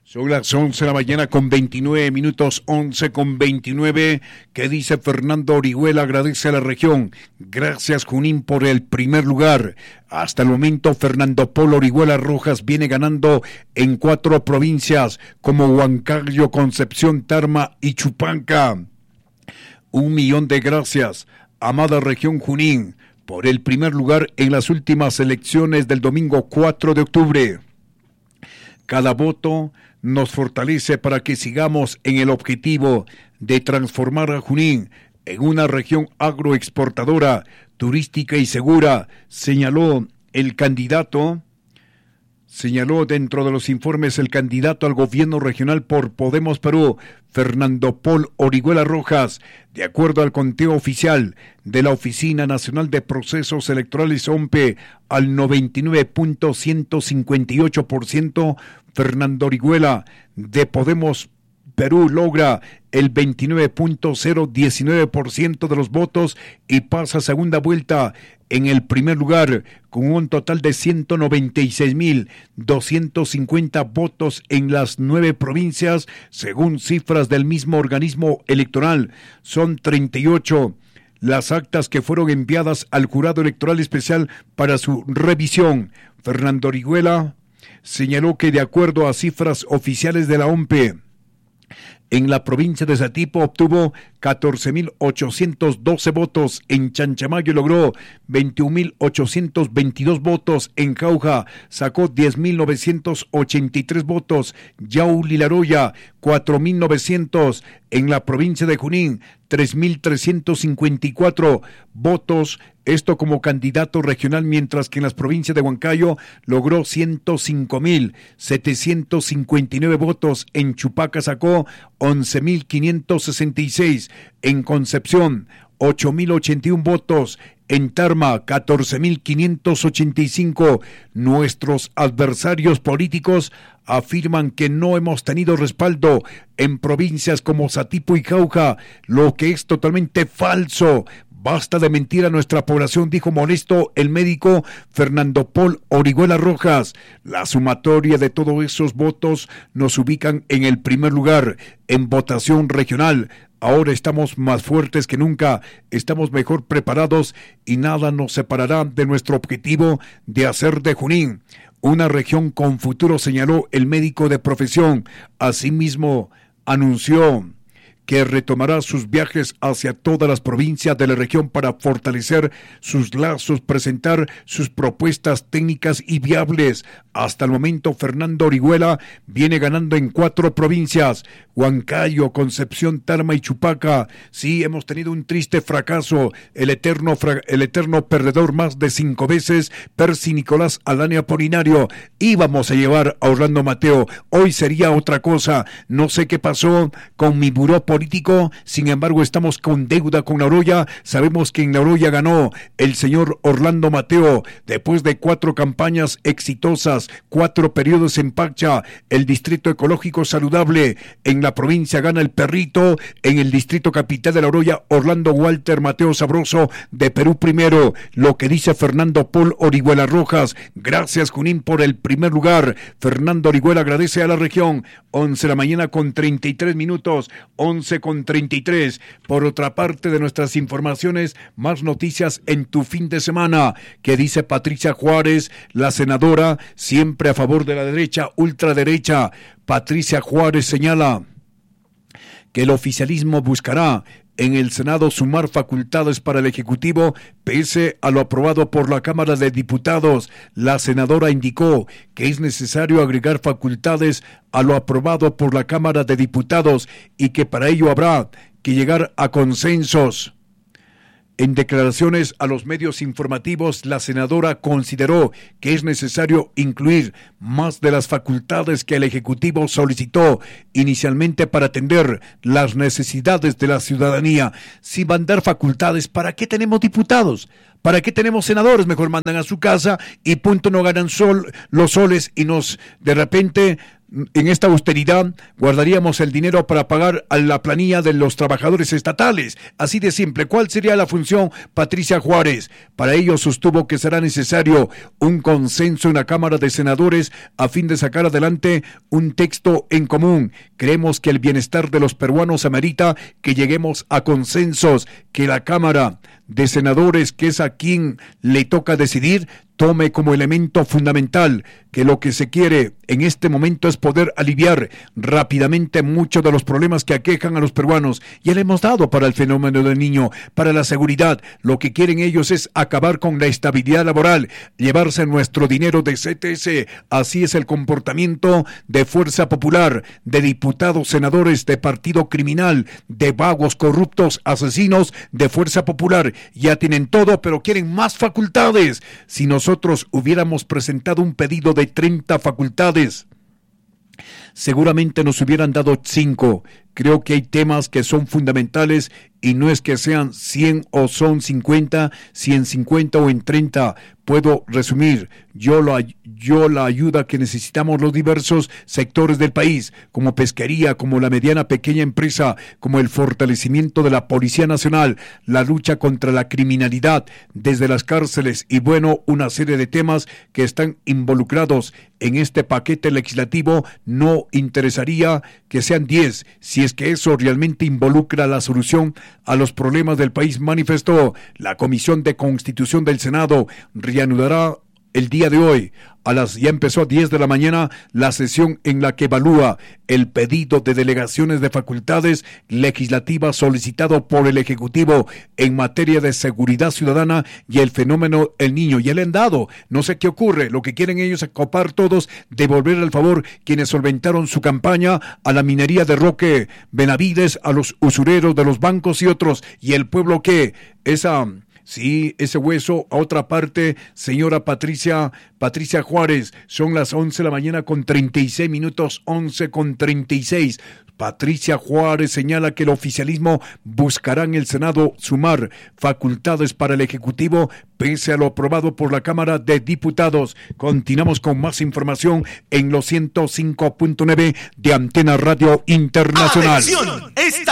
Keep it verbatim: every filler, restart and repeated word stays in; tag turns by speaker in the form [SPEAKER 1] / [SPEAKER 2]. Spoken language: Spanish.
[SPEAKER 1] Son las once de la mañana con veintinueve minutos, once con veintinueve. ¿Qué dice Fernando Orihuela? Agradece a la región. Gracias, Junín, por el primer lugar. Hasta el momento, Fernando Polo Orihuela Rojas viene ganando en cuatro provincias como Huancayo, Concepción, Tarma y Chupanca. Un millón de gracias, amada región Junín, por el primer lugar en las últimas elecciones del domingo cuatro de octubre. Cada voto nos fortalece para que sigamos en el objetivo de transformar a Junín en una región agroexportadora, turística y segura, señaló el candidato, señaló dentro de los informes el candidato al gobierno regional por Podemos Perú, Fernando Pol Orihuela Rojas. De acuerdo al conteo oficial de la Oficina Nacional de Procesos Electorales O M P E, al noventa y nueve punto ciento cincuenta y ocho por ciento, Fernando Orihuela de Podemos Perú logra el veintinueve punto cero diecinueve por ciento de los votos y pasa a segunda vuelta en el primer lugar con un total de ciento noventa y seis mil doscientos cincuenta votos en las nueve provincias, según cifras del mismo organismo electoral. Son treinta y ocho las actas que fueron enviadas al Jurado Electoral Especial para su revisión. Fernando Orihuela señaló que de acuerdo a cifras oficiales de la O M P E, en la provincia de Satipo obtuvo catorce mil ochocientos doce votos, en Chanchamayo logró veintiún mil ochocientos veintidós votos, en Jauja sacó diez mil novecientos ochenta y tres votos, Yauli Laroya cuatro mil novecientos, en la provincia de Junín tres mil trescientos cincuenta y cuatro votos, esto como candidato regional, mientras que en las provincias de Huancayo logró ciento cinco mil setecientos cincuenta y nueve votos, en Chupaca sacó once mil quinientos sesenta y seis, en Concepción ocho mil ochenta y uno votos, en Tarma catorce mil quinientos ochenta y cinco. Nuestros adversarios políticos afirman que no hemos tenido respaldo en provincias como Satipo y Jauja, lo que es totalmente falso. Basta de mentir a nuestra población, dijo molesto el médico Fernando Pol Orihuela Rojas. La sumatoria de todos esos votos nos ubican en el primer lugar en votación regional. Ahora estamos más fuertes que nunca, estamos mejor preparados y nada nos separará de nuestro objetivo de hacer de Junín una región con futuro, señaló el médico de profesión. Asimismo, anunció que retomará sus viajes hacia todas las provincias de la región para fortalecer sus lazos, presentar sus propuestas técnicas y viables. Hasta el momento, Fernando Orihuela viene ganando en cuatro provincias: Huancayo, Concepción, Tarma y Chupaca. Sí, hemos tenido un triste fracaso, el eterno, fra- el eterno perdedor más de cinco veces, Percy Nicolás Alane Apolinario. Íbamos a llevar a Orlando Mateo, hoy sería otra cosa. No sé qué pasó con mi buró político, sin embargo estamos con deuda con Noroya. Sabemos que en Noroya ganó el señor Orlando Mateo después de cuatro campañas exitosas, cuatro periodos en Pacha, el distrito ecológico saludable. En la provincia gana el Perrito, en el distrito capital de Noroya Orlando Walter Mateo Sabroso de Perú primero. Lo que dice Fernando Pol Orihuela Rojas. Gracias, Junín, por el primer lugar. Fernando Orihuela agradece a la región. once de la mañana con treinta y tres minutos, once con treinta y tres. Por otra parte de nuestras informaciones, más noticias en tu fin de semana. ¿Qué dice Patricia Juárez, la senadora, siempre a favor de la derecha, ultraderecha? Patricia Juárez señala que el oficialismo buscará en el Senado sumar facultades para el Ejecutivo pese a lo aprobado por la Cámara de Diputados. La senadora indicó que es necesario agregar facultades a lo aprobado por la Cámara de Diputados y que para ello habrá que llegar a consensos. En declaraciones a los medios informativos, la senadora consideró que es necesario incluir más de las facultades que el Ejecutivo solicitó inicialmente para atender las necesidades de la ciudadanía. Si van a dar facultades, ¿para qué tenemos diputados? ¿Para qué tenemos senadores? Mejor mandan a su casa y punto, no ganan sol, los soles y nos de repente en esta austeridad guardaríamos el dinero para pagar a la planilla de los trabajadores estatales. Así de simple. ¿Cuál sería la función, Patricia Juárez? Para ello sostuvo que será necesario un consenso en la Cámara de Senadores a fin de sacar adelante un texto en común. Creemos que el bienestar de los peruanos amerita que lleguemos a consensos, que la Cámara de Senadores, que es a quien le toca decidir, tome como elemento fundamental que lo que se quiere en este momento es poder aliviar rápidamente muchos de los problemas que aquejan a los peruanos. Ya le hemos dado para el fenómeno del niño, para la seguridad. Lo que quieren ellos es acabar con la estabilidad laboral, llevarse nuestro dinero de C T S. Así es el comportamiento de Fuerza Popular, de diputados, senadores, de partido criminal, de vagos, corruptos, asesinos de Fuerza Popular. Ya tienen todo, pero quieren más facultades. Si nosotros hubiéramos presentado un pedido de treinta facultades, seguramente nos hubieran dado cinco. Creo que hay temas que son fundamentales y no es que sean cien o son cincuenta, si en cincuenta o en treinta puedo resumir. Yo la, yo la ayuda que necesitamos los diversos sectores del país, como pesquería, como la mediana pequeña empresa, como el fortalecimiento de la Policía Nacional, la lucha contra la criminalidad desde las cárceles y bueno, una serie de temas que están involucrados en este paquete legislativo. No interesaría que sean diez, si es que eso realmente involucra la solución a los problemas del país, manifestó. La Comisión de Constitución del Senado reanudará el día de hoy. A las, ya empezó a diez de la mañana la sesión en la que evalúa el pedido de delegaciones de facultades legislativas solicitado por el Ejecutivo en materia de seguridad ciudadana y el fenómeno El Niño. Ya le han dado, no sé qué ocurre, lo que quieren ellos es copar todos, devolver el favor quienes solventaron su campaña a la minería de Roque Benavides, a los usureros de los bancos y otros, y el pueblo que esa... Sí, ese hueso a otra parte, señora Patricia, Patricia Juárez, son las once de la mañana con treinta y seis minutos, once con treinta y seis. Patricia Juárez señala que el oficialismo buscará en el Senado sumar facultades para el Ejecutivo pese a lo aprobado por la Cámara de Diputados. Continuamos con más información en los ciento cinco punto nueve de Antena Radio Internacional.
[SPEAKER 2] ¡Atención! Esta